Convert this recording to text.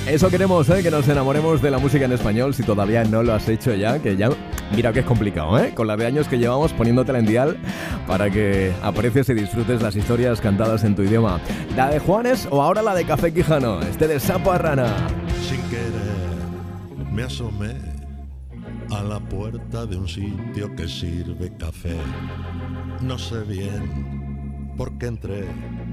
Eso queremos, que nos enamoremos de la música en español. Si todavía no lo has hecho ya, que ya... Mira que es complicado, con la de años que llevamos poniéndotela en dial para que aprecies y disfrutes las historias cantadas en tu idioma. ¿La de Juanes o ahora la de Café Quijano? De Sapo a Rana. Sin querer me asomé a la puerta de un sitio que sirve café. No sé bien por qué entré,